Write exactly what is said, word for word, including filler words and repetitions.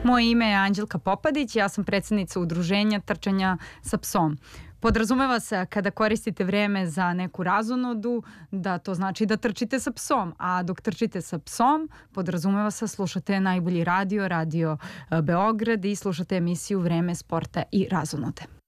Moje ime je Anđelka Popadić, ja sam predsednica udruženja trčanja sa psom. Podrazumeva se kada koristite vreme za neku razonodu da to znači da trčite sa psom, a dok trčite sa psom podrazumeva se slušate najbolji radio, radio Beograd i slušate emisiju Vreme sporta i razonode.